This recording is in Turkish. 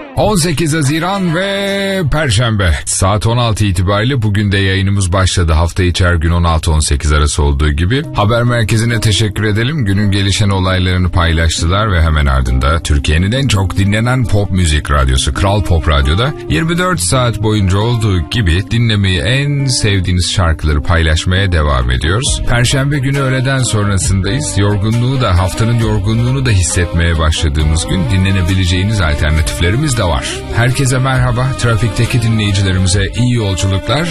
18 Haziran ve Perşembe saat 16 itibariyle bugün de yayınımız başladı. Hafta içi her gün 16-18 arası olduğu gibi. Haber merkezine teşekkür edelim. Günün gelişen olaylarını paylaştılar ve hemen ardında Türkiye'nin en çok dinlenen pop müzik radyosu Kral Pop Radyo'da 24 saat boyunca olduğu gibi dinlemeyi en sevdiğiniz şarkıları paylaşmaya devam ediyoruz. Perşembe günü öğleden sonrasındayız. Yorgunluğu da, haftanın yorgunluğunu da hissetmeye başladığımız gün dinlenebileceğiniz alternatiflerimiz de var. Herkese merhaba. Trafikteki dinleyicilerimize iyi yolculuklar.